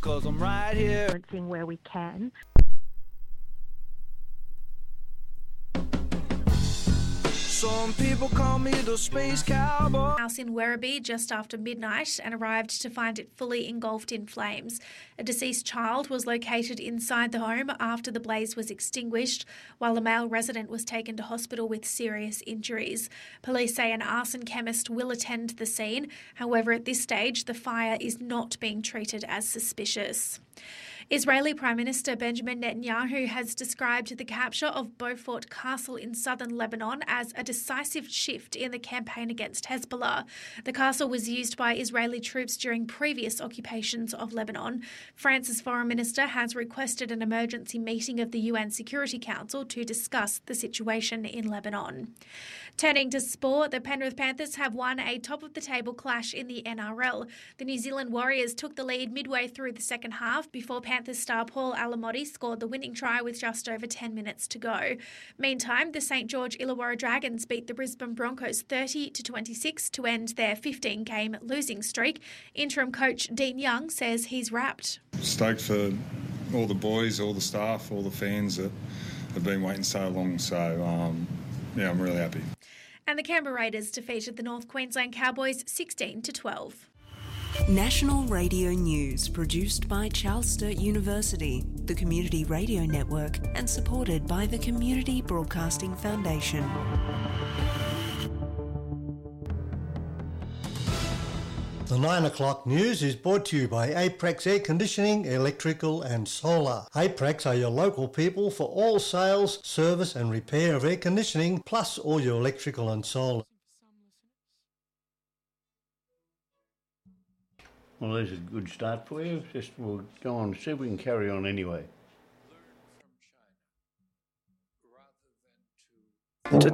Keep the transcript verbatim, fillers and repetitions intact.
'Cause I'm right here. Where we can. Some people call me the space cowboy. House in Werribee just after midnight and arrived to find it fully engulfed in flames. A deceased child was located inside the home after the blaze was extinguished, while a male resident was taken to hospital with serious injuries. Police say an arson chemist will attend the scene. However, at this stage, the fire is not being treated as suspicious. Israeli Prime Minister Benjamin Netanyahu has described the capture of Beaufort Castle in southern Lebanon as a decisive shift in the campaign against Hezbollah. The castle was used by Israeli troops during previous occupations of Lebanon. France's foreign minister has requested an emergency meeting of the U N Security Council to discuss the situation in Lebanon. Turning to sport, the Penrith Panthers have won a top-of-the-table clash in the N R L. The New Zealand Warriors took the lead midway through the second half before Panthers star Paul Alamotti scored the winning try with just over ten minutes to go. Meantime, the St George Illawarra Dragons beat the Brisbane Broncos thirty to twenty-six to end their fifteen-game losing streak. Interim coach Dean Young says he's wrapped. Stoked for all the boys, all the staff, all the fans that have been waiting so long. So, um, yeah, I'm really happy. And the Canberra Raiders defeated the North Queensland Cowboys sixteen to twelve. National Radio News, produced by Charles Sturt University, the Community Radio Network, and supported by the Community Broadcasting Foundation. The nine o'clock news is brought to you by Aprex Air Conditioning, Electrical and Solar. Aprex are your local people for all sales, service and repair of air conditioning, plus all your electrical and solar. Well, there's a good start for you. Just we'll go on, see if we can carry on anyway.